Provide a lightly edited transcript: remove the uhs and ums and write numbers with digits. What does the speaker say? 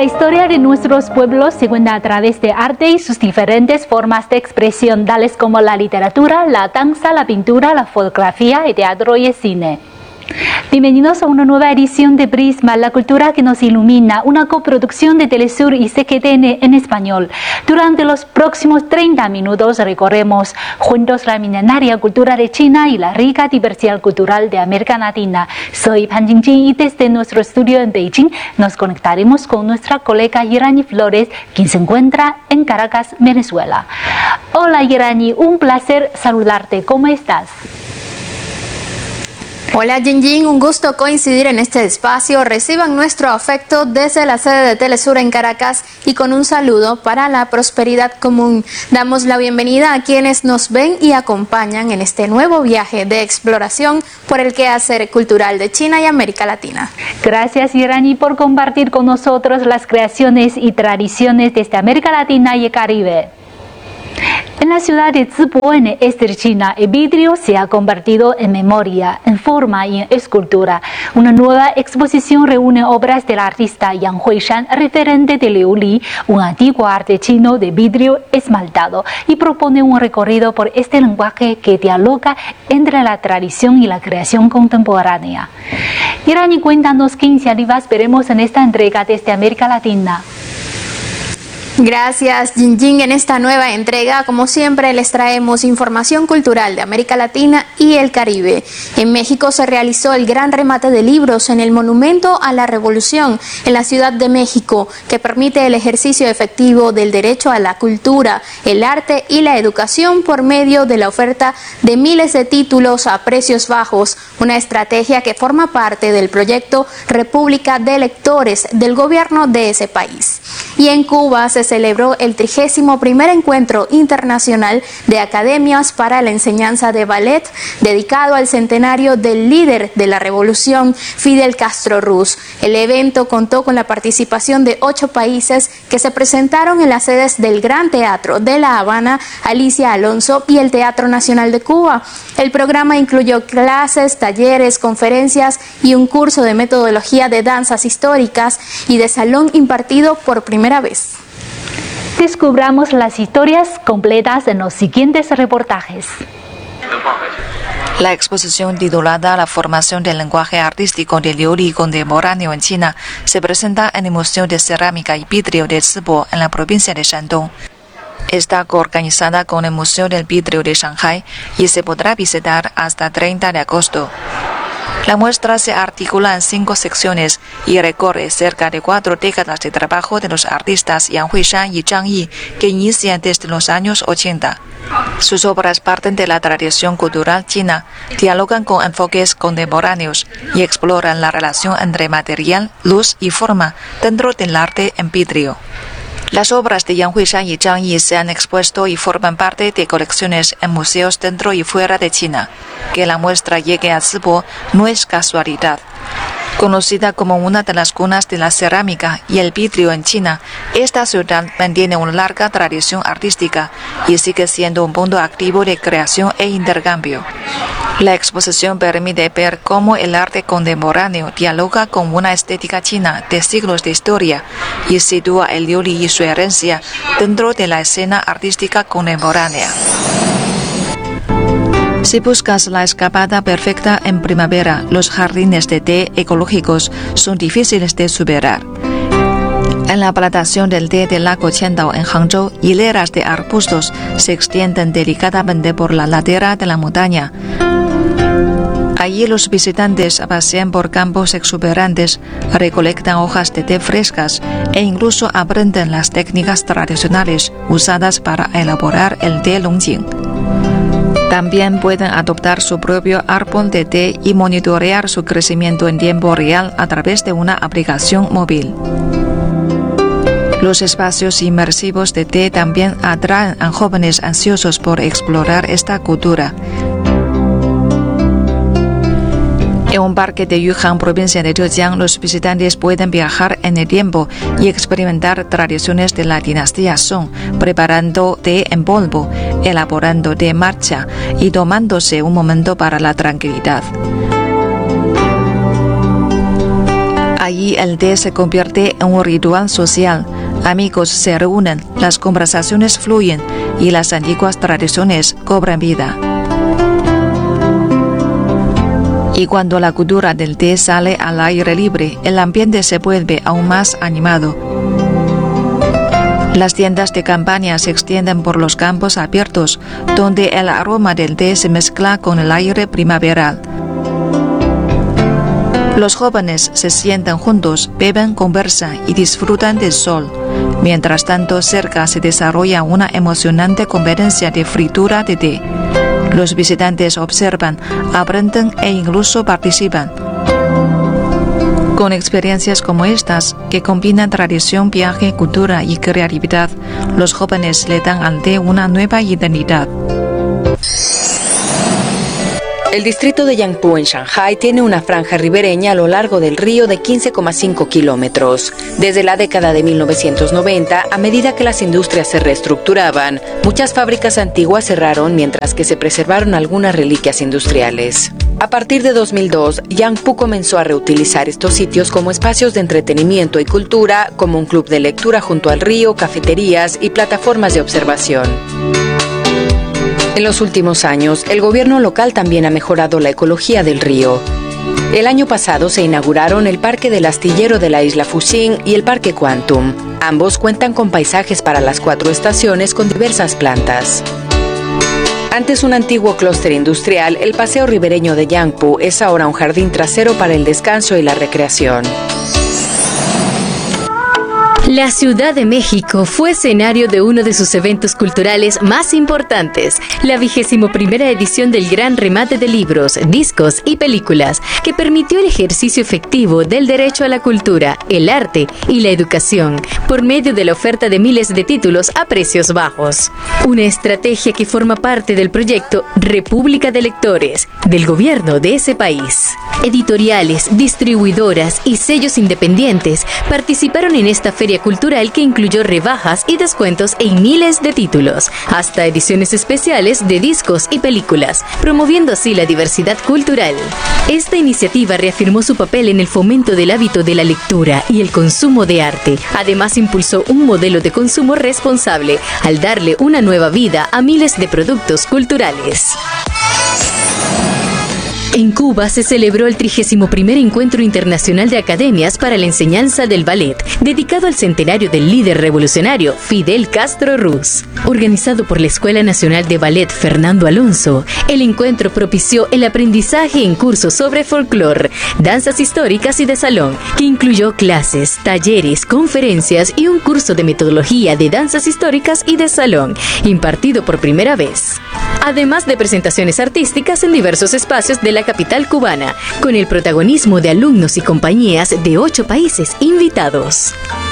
La historia de nuestros pueblos se cuenta a través de arte y sus diferentes formas de expresión, tales como la literatura, la danza, la pintura, la fotografía, el teatro y el cine. Bienvenidos a una nueva edición de Prisma, la cultura que nos ilumina, una coproducción de Telesur y CGTN en español. Durante los próximos 30 minutos recorremos juntos la milenaria cultura de China y la rica diversidad cultural de América Latina. Soy Pan Jingjing y desde nuestro estudio en Beijing nos conectaremos con nuestra colega Irani Flores, quien se encuentra en Caracas, Venezuela. Hola Irani, un placer saludarte. ¿Cómo estás? Hola Jingjing, un gusto coincidir en este espacio. Reciban nuestro afecto desde la sede de Telesur en Caracas y con un saludo para la prosperidad común. Damos la bienvenida a quienes nos ven y acompañan en este nuevo viaje de exploración por el quehacer cultural de China y América Latina. Gracias Irani por compartir con nosotros las creaciones y tradiciones desde América Latina y el Caribe. En la ciudad de Zibo, en el este de China, el vidrio se ha convertido en memoria, en forma y en escultura. Una nueva exposición reúne obras del artista Yang Huishan, referente de Liu Li, un antiguo arte chino de vidrio esmaltado, y propone un recorrido por este lenguaje que dialoga entre la tradición y la creación contemporánea. Irani, cuéntanos qué iniciativas veremos en esta entrega desde América Latina. Gracias Jingjing. En esta nueva entrega, como siempre, les traemos información cultural de América Latina y el Caribe. En México se realizó el gran remate de libros en el Monumento a la Revolución en la Ciudad de México, que permite el ejercicio efectivo del derecho a la cultura, el arte y la educación por medio de la oferta de miles de títulos a precios bajos, una estrategia que forma parte del proyecto República de Lectores del gobierno de ese país. Y en Cuba se celebró el 31º Encuentro Internacional de Academias para la Enseñanza de Ballet, dedicado al centenario del líder de la revolución, Fidel Castro Ruz. El evento contó con la participación de 8 países que se presentaron en las sedes del Gran Teatro de La Habana, Alicia Alonso, y el Teatro Nacional de Cuba. El programa incluyó clases, talleres, conferencias y un curso de metodología de danzas históricas y de salón impartido por primera vez. Descubramos las historias completas en los siguientes reportajes. La exposición titulada La formación del lenguaje artístico de Liu Li contemporáneo en China se presenta en el Museo de Cerámica y Vidrio de Zibo, en la provincia de Shandong. Está coorganizada con el Museo del Vidrio de Shanghai y se podrá visitar hasta 30 de agosto. La muestra se articula en 5 secciones y recorre cerca de 4 décadas de trabajo de los artistas Yang Huishan y Zhang Yi, que inician desde los años 80. Sus obras parten de la tradición cultural china, dialogan con enfoques contemporáneos y exploran la relación entre material, luz y forma dentro del arte en vidrio. Las obras de Yang Huishan y Zhang Yi se han expuesto y forman parte de colecciones en museos dentro y fuera de China. Que la muestra llegue a Zibo no es casualidad. Conocida como una de las cunas de la cerámica y el vidrio en China, esta ciudad mantiene una larga tradición artística y sigue siendo un punto activo de creación e intercambio. La exposición permite ver cómo el arte contemporáneo dialoga con una estética china de siglos de historia y sitúa el Liu Li y su herencia dentro de la escena artística contemporánea. Si buscas la escapada perfecta en primavera, los jardines de té ecológicos son difíciles de superar. En la plantación del té del lago Qiandao en Hangzhou, hileras de arbustos se extienden delicadamente por la ladera de la montaña. Allí los visitantes pasean por campos exuberantes, recolectan hojas de té frescas e incluso aprenden las técnicas tradicionales usadas para elaborar el té Longjing. También pueden adoptar su propio árbol de té y monitorear su crecimiento en tiempo real a través de una aplicación móvil. Los espacios inmersivos de té también atraen a jóvenes ansiosos por explorar esta cultura. En un parque de Yuhan, provincia de Zhejiang, los visitantes pueden viajar en el tiempo y experimentar tradiciones de la dinastía Song, preparando té en polvo, elaborando té matcha y tomándose un momento para la tranquilidad. Allí Allí el té se convierte en un ritual social. Amigos se reúnen, las conversaciones fluyen y las antiguas tradiciones cobran vida. Y cuando la cultura del té sale al aire libre, el ambiente se vuelve aún más animado. Las tiendas de campaña se extienden por los campos abiertos, donde el aroma del té se mezcla con el aire primaveral. Los jóvenes se sientan juntos, beben, conversan y disfrutan del sol. Mientras tanto, cerca se desarrolla una emocionante competencia de fritura de té. Los visitantes observan, aprenden e incluso participan. Con experiencias como estas, que combinan tradición, viaje, cultura y creatividad, los jóvenes le dan al té una nueva identidad. El distrito de Yangpu en Shanghái tiene una franja ribereña a lo largo del río de 15,5 kilómetros. Desde la década de 1990, a medida que las industrias se reestructuraban, muchas fábricas antiguas cerraron mientras que se preservaron algunas reliquias industriales. A partir de 2002, Yangpu comenzó a reutilizar estos sitios como espacios de entretenimiento y cultura, como un club de lectura junto al río, cafeterías y plataformas de observación. En los últimos años, el gobierno local también ha mejorado la ecología del río. El año pasado se inauguraron el Parque del Astillero de la isla Fuxing y el Parque Quantum. Ambos cuentan con paisajes para las 4 estaciones con diversas plantas. Antes un antiguo clúster industrial, el paseo ribereño de Yangpu es ahora un jardín trasero para el descanso y la recreación. La Ciudad de México fue escenario de uno de sus eventos culturales más importantes, la 21ª edición del Gran Remate de Libros, Discos y Películas, que permitió el ejercicio efectivo del derecho a la cultura, el arte y la educación, por medio de la oferta de miles de títulos a precios bajos. Una estrategia que forma parte del proyecto República de Lectores, del gobierno de ese país. Editoriales, distribuidoras y sellos independientes participaron en esta feria cultural que incluyó rebajas y descuentos en miles de títulos, hasta ediciones especiales de discos y películas, promoviendo así la diversidad cultural. Esta iniciativa reafirmó su papel en el fomento del hábito de la lectura y el consumo de arte. Además, impulsó un modelo de consumo responsable al darle una nueva vida a miles de productos culturales. En Cuba se celebró el 31º Encuentro Internacional de Academias para la Enseñanza del Ballet, dedicado al centenario del líder revolucionario Fidel Castro Ruz. Organizado por la Escuela Nacional de Ballet Fernando Alonso, el encuentro propició el aprendizaje en cursos sobre folclore, danzas históricas y de salón, que incluyó clases, talleres, conferencias y un curso de metodología de danzas históricas y de salón, impartido por primera vez. Además de presentaciones artísticas en diversos espacios de la capital cubana, con el protagonismo de alumnos y compañías de 8 países invitados.